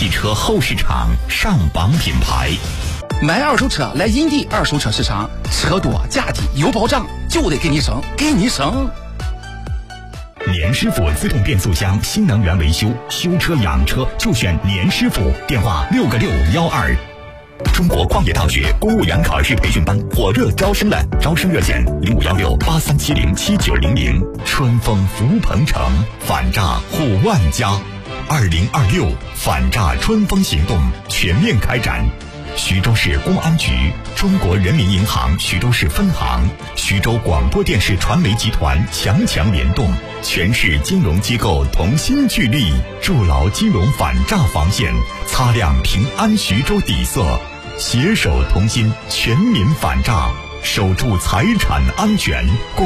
汽车后市场上榜品牌。 买二手车来银地二手车市场，车多价低有保障，就得给你省，给你省。 年师傅自动变速箱新能源维修，修车养车就选年师傅，电话6个612。中国矿业大学公务员考试培训班火热招生了，招生热线051683707900。春风福鹏城，反诈护万家。2026反诈春风行动全面开展。徐州市公安局、中国人民银行徐州市分行、徐州广播电视传媒集团强联动，全市金融机构同心聚力，筑牢金融反诈防线，擦亮平安徐州底色，携手同心，全民反诈，守住财产安全。